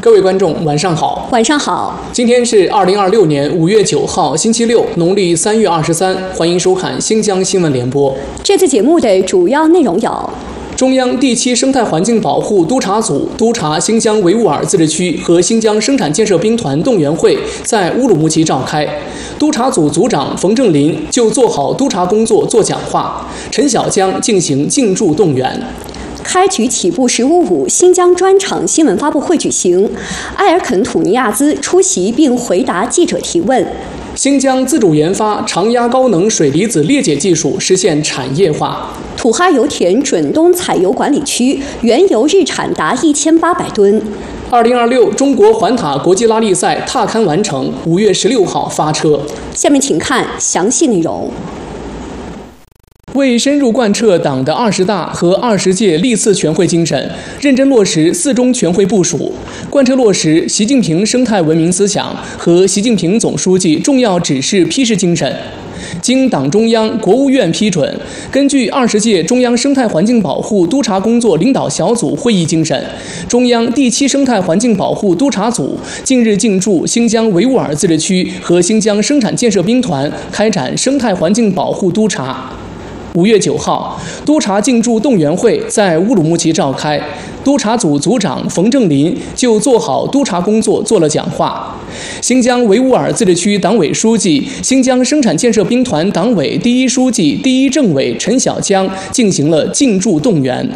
各位观众，晚上好。 晚上好。 今天是2026年5月9号，星期六，农历3月23。欢迎收看新疆新闻联播。 这次节目的主要内容有： 中央第7生态环境保护督察组督察新疆维吾尔自治区和新疆生产建设兵团动员会在乌鲁木齐召开，督察组组长冯正林就做好督察工作做讲话，陈小江进行进驻动员。 开局起步15.5新疆专场新闻发布会举行，埃尔肯土尼亚兹出席并回答记者提问。 新疆自主研发常压高能水离子裂解技术实现产业化。 土哈油田准东采油管理区原油日产达1800吨。 2026中国环塔国际拉力赛踏勘完成，5月16号发车。 下面请看详细内容。 为深入贯彻党的20大和20届历次全会精神，认真落实4中全会部署，贯彻落实习近平生态文明思想和习近平总书记重要指示批示精神，经党中央、国务院批准，根据20届中央生态环境保护督察工作领导小组会议精神，中央第7生态环境保护督察组近日进驻新疆维吾尔自治区和新疆生产建设兵团，开展生态环境保护督察。5月9号，督察进驻动员会在乌鲁木齐召开，督察组组长冯正林就做好督察工作做了讲话。新疆维吾尔自治区党委书记、新疆生产建设兵团党委第1书记、第1政委陈小江进行了进驻动员。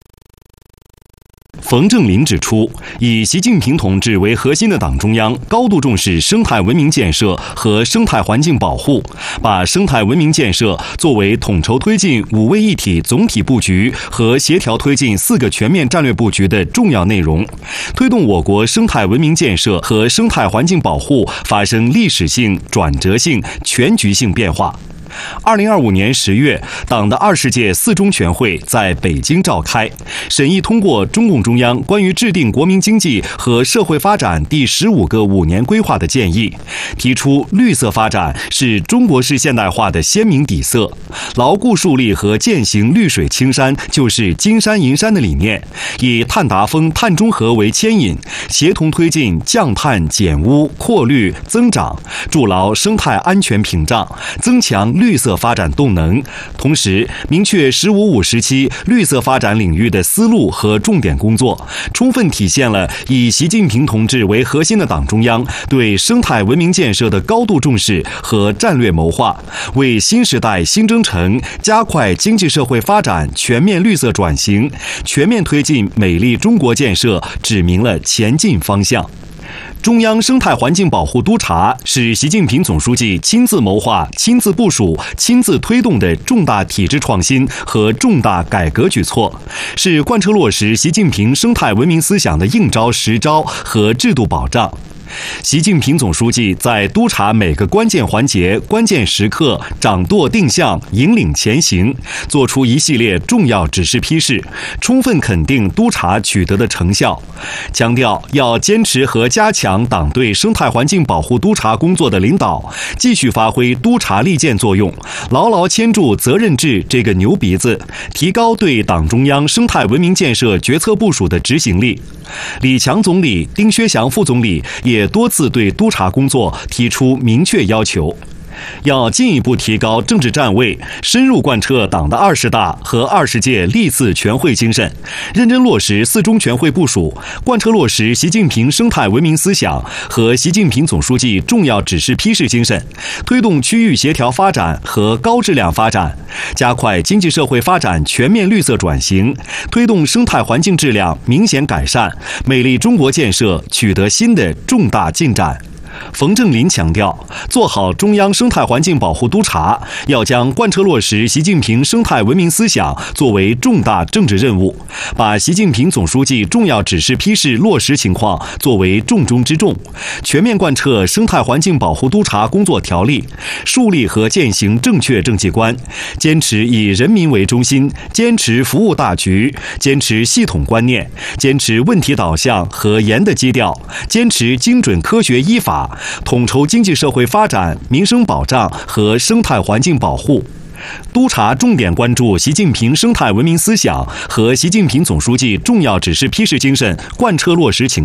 冯正林指出，以习近平同志为核心的党中央高度重视生态文明建设和生态环境保护，把生态文明建设作为统筹推进5位一体总体布局和协调推进4个全面战略布局的重要内容，推动我国生态文明建设和生态环境保护发生历史性、转折性、全局性变化。2025年10月，党的20届4中全会在北京召开，审议通过中共中央关于制定国民经济和社会发展第15个5年规划的建议，提出绿色发展是中国式现代化的鲜明底色，牢固树立和践行绿水青山就是金山银山的理念，以碳达峰、碳中和为牵引，协同推进降碳减污、扩绿增长，筑牢生态安全屏障，增强绿色发展动能，同时明确15.5时期绿色发展领域的思路和重点工作，充分体现了以习近平同志为核心的党中央对生态文明建设的高度重视和战略谋划，为新时代新征程加快经济社会发展全面绿色转型、全面推进美丽中国建设指明了前进方向。中央生态环境保护督察是习近平总书记亲自谋划、亲自部署、亲自推动的重大体制创新和重大改革举措，是贯彻落实习近平生态文明思想的硬招实招和制度保障。习近平总书记在督察每个关键环节、关键时刻掌舵定向、引领前行，作出一系列重要指示批示，充分肯定督察取得的成效，强调要坚持和加强党对生态环境保护督察工作的领导，继续发挥督察利剑作用，牢牢牵住责任制这个牛鼻子，提高对党中央生态文明建设决策部署的执行力。李强总理、丁薛祥副总理也多次对督察工作提出明确要求，要进一步提高政治站位，深入贯彻党的20大和20届历次全会精神，认真落实4中全会部署，贯彻落实习近平生态文明思想和习近平总书记重要指示批示精神，推动区域协调发展和高质量发展，加快经济社会发展全面绿色转型，推动生态环境质量明显改善，美丽中国建设取得新的重大进展。冯正林强调，做好中央生态环境保护督察，要将贯彻落实习近平生态文明思想作为重大政治任务，把习近平总书记重要指示批示落实情况作为重中之重，全面贯彻生态环境保护督察工作条例，树立和践行正确政绩观，坚持以人民为中心，坚持服务大局，坚持系统观念，坚持问题导向和严的基调，坚持精准科学依法，统筹经济社会发展、民生保障和生态环境保护。督查重点关注习近平生态文明思想和习近平总书记重要指示批示精神贯彻落实情况，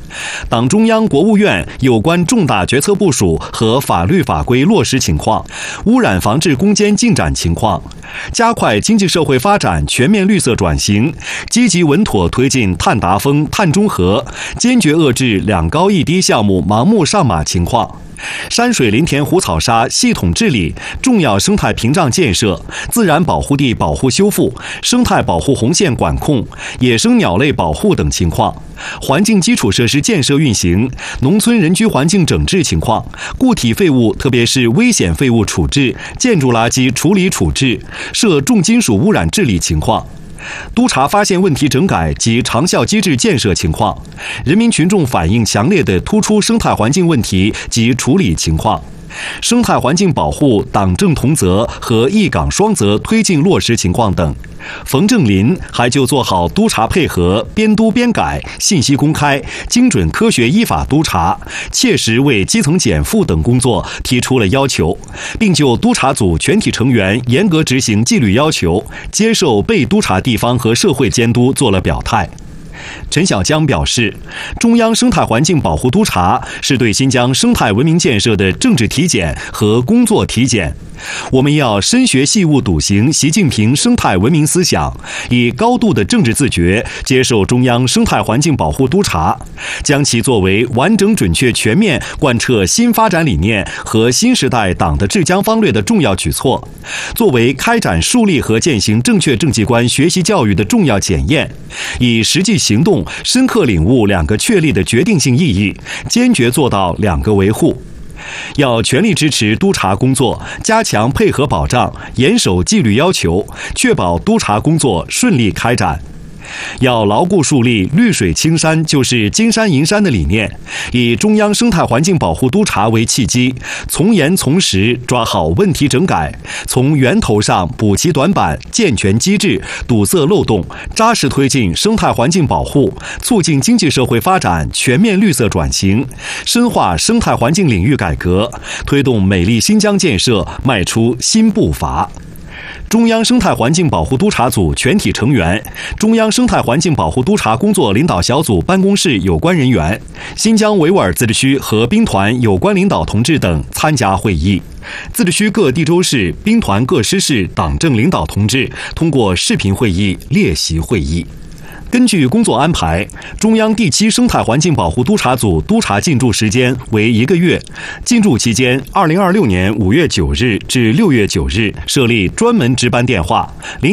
党中央、国务院有关重大决策部署和法律法规落实情况、污染防治攻坚进展情况，加快经济社会发展全面绿色转型，积极稳妥推进碳达峰、碳中和，坚决遏制2高1低项目盲目上马情况。山水林田湖草沙系统治理、重要生态屏障建设、自然保护地保护修复、生态保护红线管控、野生鸟类保护等情况，环境基础设施建设运行、农村人居环境整治情况、固体废物特别是危险废物处置、建筑垃圾处理处置、涉重金属污染治理情况，督查发现问题整改及长效机制建设情况，人民群众反映强烈的突出生态环境问题及处理情况，生态环境保护党政同责和一岗双责推进落实情况等。冯正林还就做好督查配合、边督边改、信息公开、精准科学依法督查、切实为基层减负等工作提出了要求，并就督查组全体成员严格执行纪律要求、接受被督查地方和社会监督做了表态。陈小江表示，中央生态环境保护督查是对新疆生态文明建设的政治体检和工作体检。我们要深学细悟笃行习近平生态文明思想，以高度的政治自觉接受中央生态环境保护督查，将其作为完整准确全面贯彻新发展理念和新时代党的治疆方略的重要举措，作为开展树立和践行正确政绩观学习教育的重要检验，以实际行动深刻领悟2个确立的决定性意义，坚决做到2个维护。要全力支持督查工作，加强配合保障，严守纪律要求，确保督查工作顺利开展。要牢固树立绿水青山就是金山银山的理念，以中央生态环境保护督查为契机，从严从实抓好问题整改，从源头上补齐短板，健全机制，堵塞漏洞，扎实推进生态环境保护，促进经济社会发展全面绿色转型，深化生态环境领域改革，推动美丽新疆建设迈出新步伐。中央生态环境保护督查组全体成员、中央生态环境保护督查工作领导小组办公室有关人员、新疆维吾尔自治区和兵团有关领导同志等参加会议。自治区各地州市、兵团各师市党政领导同志通过视频会议列席会议。根据工作安排，中央第7生态环境保护督查组督查进驻时间为1个月。进驻期间，2026年5月9日至6月9日设立专门值班电话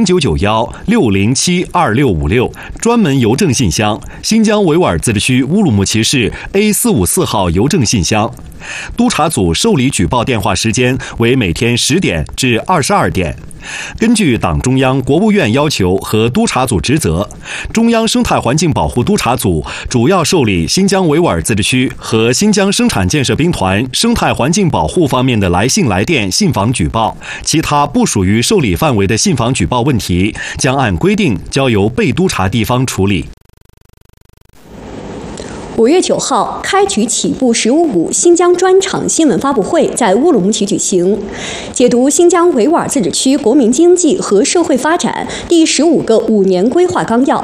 0991-607-2656，专门邮政信箱新疆维吾尔自治区乌鲁木齐市 A454号邮政信箱。督查组受理举报电话时间为每天10点至22点。根据党中央、国务院要求和督查组职责，中央生态环境保护督查组主要受理新疆维吾尔自治区和新疆生产建设兵团生态环境保护方面的来信来电、信访举报，其他不属于受理范围的信访举报问题，将按规定交由被督查地方处理。 5月9号，开局起步15.5新疆专场新闻发布会在乌鲁木齐举行，解读新疆维吾尔自治区国民经济和社会发展第15个5年规划纲要，